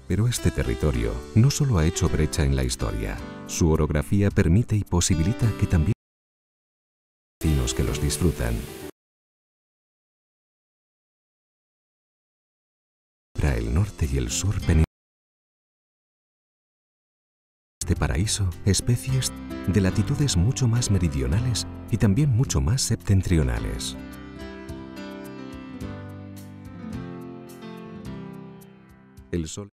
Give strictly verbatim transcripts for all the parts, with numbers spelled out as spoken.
Pero este territorio no solo ha hecho brecha en la historia, su orografía permite y posibilita que también vecinos que los disfrutan. Para el norte y el sur peninsular. Este paraíso, especies de latitudes mucho más meridionales y también mucho más septentrionales. El sol.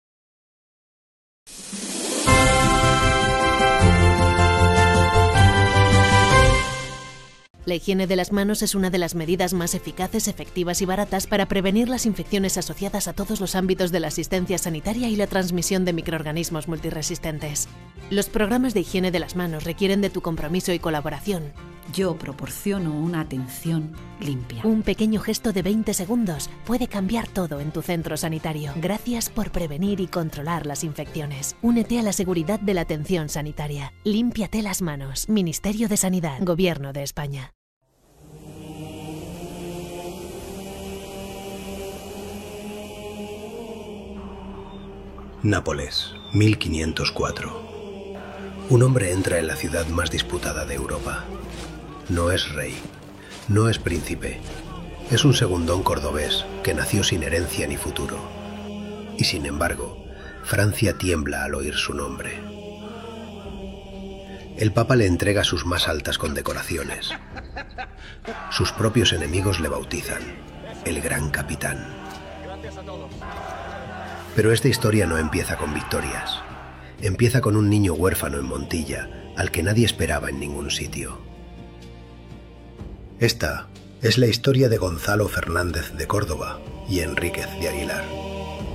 La higiene de las manos es una de las medidas más eficaces, efectivas y baratas para prevenir las infecciones asociadas a todos los ámbitos de la asistencia sanitaria y la transmisión de microorganismos multiresistentes. Los programas de higiene de las manos requieren de tu compromiso y colaboración. Yo proporciono una atención limpia. Un pequeño gesto de veinte segundos puede cambiar todo en tu centro sanitario. Gracias por prevenir y controlar las infecciones. Únete a la seguridad de la atención sanitaria. Límpiate las manos. Ministerio de Sanidad. Gobierno de España. Nápoles, mil quinientos cuatro. Un hombre entra en la ciudad más disputada de Europa. No es rey, no es príncipe, es un segundón cordobés que nació sin herencia ni futuro. Y sin embargo, Francia tiembla al oír su nombre. El Papa le entrega sus más altas condecoraciones. Sus propios enemigos le bautizan, el Gran Capitán. Pero esta historia no empieza con victorias. Empieza con un niño huérfano en Montilla, al que nadie esperaba en ningún sitio. Esta es la historia de Gonzalo Fernández de Córdoba y Enríquez de Aguilar.